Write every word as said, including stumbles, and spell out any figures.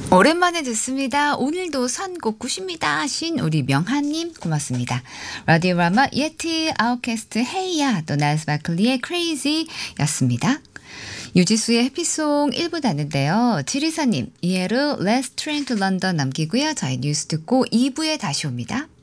오랜만에 듣습니다. 오늘도 선곡 굿입니다 하신 우리 명한님 고맙습니다. 라디오라마 예티 아웃캐스트 헤이야 또 나스 바클리의 크레이지 였습니다. 유지수의 해피송 일 부 다는데요. 지리사님 이해로 Let's Train to London 남기고요. 저희 뉴스 듣고 이 부에 다시 옵니다.